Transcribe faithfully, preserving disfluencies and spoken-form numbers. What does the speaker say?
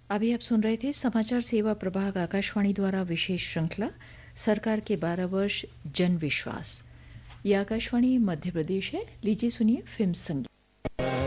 अभी आप सुन रहे थे समाचार सेवा प्रभाग आकाशवाणी द्वारा विशेष श्रृंखला सरकार के बारह वर्ष जन विश्वास। यह आकाशवाणी मध्य प्रदेश है। लीजिए सुनिए फिल्म संगीत।